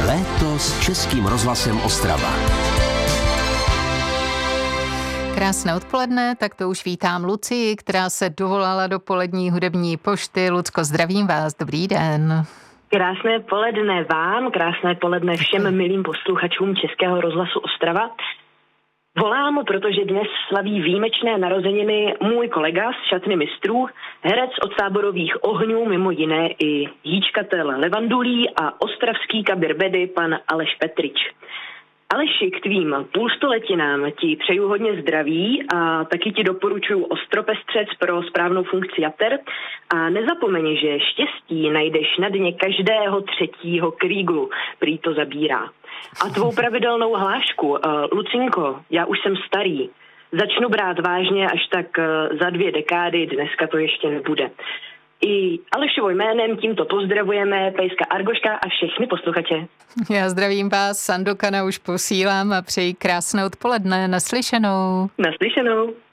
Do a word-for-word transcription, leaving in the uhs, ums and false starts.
Léto s Českým rozhlasem Ostrava. Krásné odpoledne, tak to už vítám Lucii, která se dovolala do polední hudební pošty. Lucko, zdravím vás, dobrý den. Krásné poledne vám, krásné poledne všem milým posluchačům Českého rozhlasu Ostrava. Volám, protože dnes slaví výjimečné narozeniny můj kolega z šatny mistrů, herec od Táborových ohňů, mimo jiné i hýčkatel Levandulí a ostravský kabir bedy pan Aleš Petrič. Aleši, k tvým půlstoletinám ti přeju hodně zdraví a taky ti doporučuji ostropestřec pro správnou funkci jater a nezapomeň, že štěstí najdeš na dně každého třetího kríglu, prý to zabírá. A tvou pravidelnou hlášku, uh, Lucinko, já už jsem starý, začnu brát vážně až tak uh, za dvě dekády, dneska to ještě nebude. I Alešovo jménem tímto pozdravujeme Pejska Argoška a všechny posluchače. Já zdravím vás, Sandokana už posílám a přeji krásné odpoledne, naslyšenou. Naslyšenou.